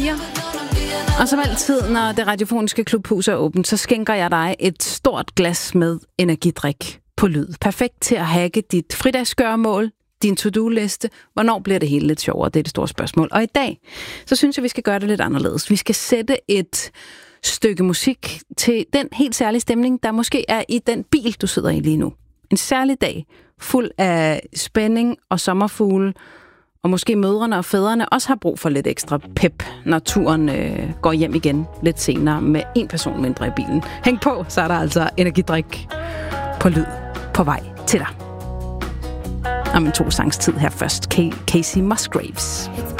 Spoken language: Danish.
Ja. Og som altid, når det radiofoniske klubhus er åbent, så skænker jeg dig et stort glas med energidrik på lyd. Perfekt til at hacke dit fridagsgøremål, din to-do-liste. Hvornår bliver det hele lidt sjovere? Det er det store spørgsmål. Og i dag, så synes jeg, vi skal gøre det lidt anderledes. Vi skal sætte et stykke musik til den helt særlige stemning, der måske er i den bil, du sidder i lige nu. En særlig dag, fuld af spænding og sommerfugle, og måske mødrene og fædrene også har brug for lidt ekstra pep, når turen går hjem igen lidt senere med en person mindre i bilen. Hæng på, så er der altså energidrik på lyd på vej til dig. Om en 2 sangs tid her først. Casey Musgraves.